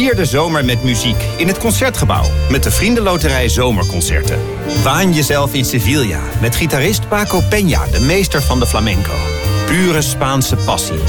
Vier de zomer met muziek in het Concertgebouw met de Vriendenloterij Zomerconcerten. Waan jezelf in Sevilla met gitarist Paco Peña, de meester van de flamenco. Pure Spaanse passie